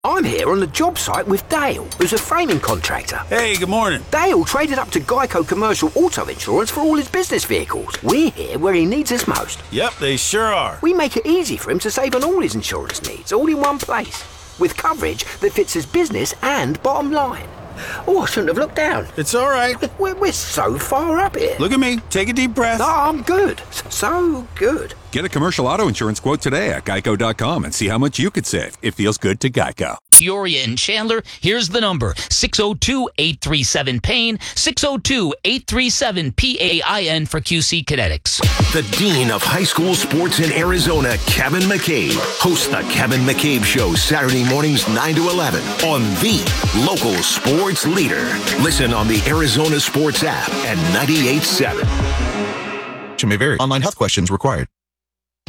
I'm here on the job site with Dale, who's a framing contractor. Hey, good morning. Dale traded up to Geico Commercial Auto Insurance for all his business vehicles. We're here where he needs us most. Yep, they sure are. We make it easy for him to save on all his insurance needs, all in one place, with coverage that fits his business and bottom line. Oh, I shouldn't have looked down. It's all right. We're so far up here. Look at me. Take a deep breath. No, I'm good. So good. Get a commercial auto insurance quote today at geico.com and see how much you could save. It feels good to Geico. Peoria and Chandler, here's the number, 602-837-PAIN, 602-837-PAIN for QC Kinetics. The Dean of High School Sports in Arizona, Kevin McCabe, hosts the Kevin McCabe Show Saturday mornings 9 to 11 on the local sports leader. Listen on the Arizona Sports app at 98.7. May vary. Online health questions required.